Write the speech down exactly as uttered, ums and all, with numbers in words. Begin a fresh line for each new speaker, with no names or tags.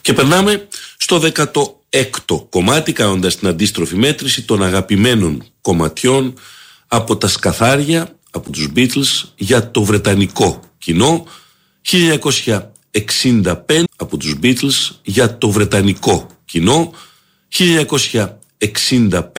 Και περνάμε στο δέκατο έκτο κομμάτι, κάνοντας την αντίστροφη μέτρηση των αγαπημένων κομματιών από τα σκαθάρια, από τους Beatles, για το βρετανικό κοινό. χίλια εννιακόσια εξήντα πέντε από τους Beatles για το βρετανικό κοινό. χίλια εννιακόσια εξήντα πέντε